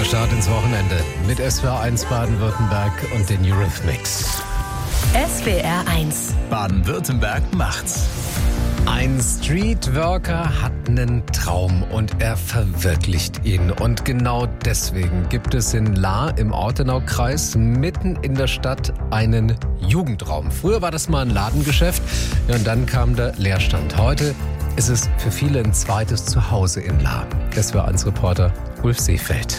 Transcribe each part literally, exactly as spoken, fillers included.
Der Start ins Wochenende mit S W R eins Baden-Württemberg und den Eurythmics. S W R eins. Baden-Württemberg macht's. Ein Streetworker hat einen Traum und er verwirklicht ihn. Und genau deswegen gibt es in Lahr im Ortenaukreis mitten in der Stadt einen Jugendraum. Früher war das mal ein Ladengeschäft, ja, und dann kam der Leerstand. Heute ist es für viele ein zweites Zuhause in Lahr. Das war eins Reporter Ulf Seefeld.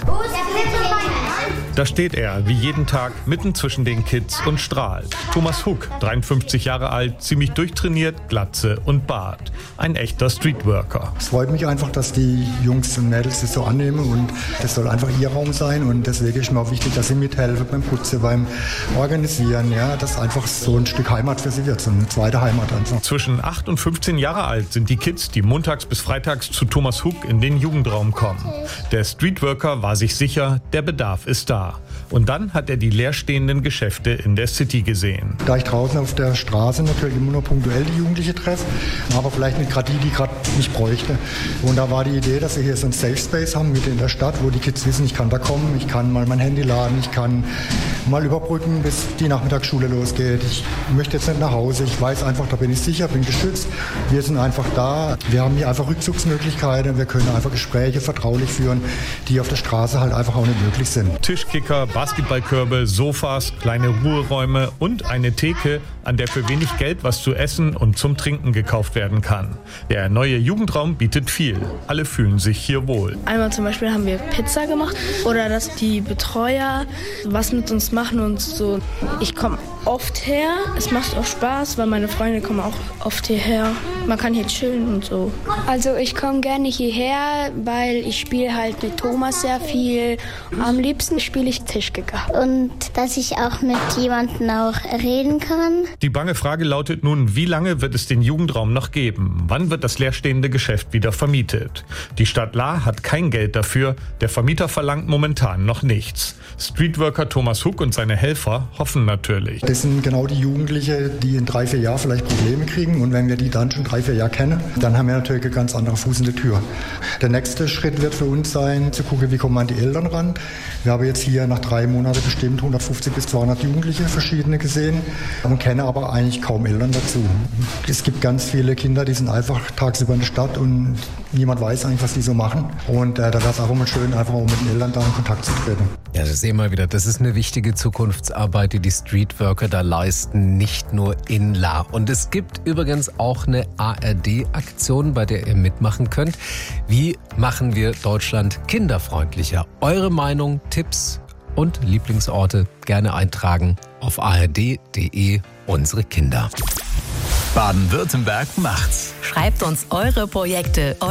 Da steht er, wie jeden Tag, mitten zwischen den Kids und strahlt. Thomas Huck, dreiundfünfzig Jahre alt, ziemlich durchtrainiert, Glatze und Bart. Ein echter Streetworker. Es freut mich einfach, dass die Jungs und Mädels das so annehmen und das soll einfach ihr Raum sein und deswegen ist mir auch wichtig, dass sie mithelfen beim Putzen, beim Organisieren, ja, dass einfach so ein Stück Heimat für sie wird, so eine zweite Heimat einfach. Zwischen acht und fünfzehn Jahre alt sind die Kids, die montags bis freitags zu Thomas Huck in den Jugendraum kommen. Der Streetworker war sich sicher, der Bedarf ist da. Und dann hat er die leerstehenden Geschäfte in der City gesehen. Da ich draußen auf der Straße natürlich immer nur punktuell die Jugendliche treffe, aber vielleicht nicht gerade die, die gerade mich bräuchte. Und da war die Idee, dass wir hier so ein Safe Space haben, mitten in der Stadt, wo die Kids wissen, ich kann da kommen, ich kann mal mein Handy laden, ich kann mal überbrücken, bis die Nachmittagsschule losgeht. Ich möchte jetzt nicht nach Hause, ich weiß einfach, da bin ich sicher, bin geschützt. Wir sind einfach da, wir haben hier einfach Rückzugsmöglichkeiten, wir können einfach Gespräche vertraulich führen, die auf der Straße halt einfach auch nicht möglich sind. Tischkicker, Basketballkörbe, Sofas, kleine Ruheräume und eine Theke, an der für wenig Geld was zu essen und zum Trinken gekauft werden kann. Der neue Jugendraum bietet viel. Alle fühlen sich hier wohl. Einmal zum Beispiel haben wir Pizza gemacht oder dass die Betreuer was mit uns machen und so. Ich komme oft her. Es macht auch Spaß, weil meine Freunde kommen auch oft hierher. Man kann hier chillen und so. Also ich komme gerne hierher, weil ich spiele halt mit Thomas sehr viel. Am liebsten spiele ich Tischkicker. Und dass ich auch mit jemandem auch reden kann. Die bange Frage lautet nun, wie lange wird es den Jugendraum noch geben? Wann wird das leerstehende Geschäft wieder vermietet? Die Stadt Lahr hat kein Geld dafür. Der Vermieter verlangt momentan noch nichts. Streetworker Thomas Huck und seine Helfer hoffen natürlich. Das sind genau die Jugendlichen, die in drei, vier Jahren vielleicht Probleme kriegen. Und wenn wir die dann schon drei, vier Jahre kennen, dann haben wir natürlich einen ganz anderen Fuß in der Tür. Der nächste Schritt wird für uns sein, zu gucken, wie kommen wir an die Eltern ran. Wir haben jetzt hier nach drei Monaten bestimmt hundertfünfzig bis zweihundert Jugendliche verschiedene gesehen und kennen aber eigentlich kaum Eltern dazu. Es gibt ganz viele Kinder, die sind einfach tagsüber in der Stadt und niemand weiß eigentlich, was die so machen. Und äh, da wäre es einfach mal schön, einfach auch mit den Eltern da in Kontakt zu treten. Ja, das sehen wir wieder. Das ist eine wichtige Zukunftsarbeit, die die Streetworker da leisten, nicht nur in Lahr. Und es gibt übrigens auch eine A R D-Aktion, bei der ihr mitmachen könnt. Wie machen wir Deutschland kinderfreundlicher? Eure Meinung, Tipps und Lieblingsorte gerne eintragen auf a r d punkt d e unsere Kinder. Baden-Württemberg macht's. Schreibt uns eure Projekte,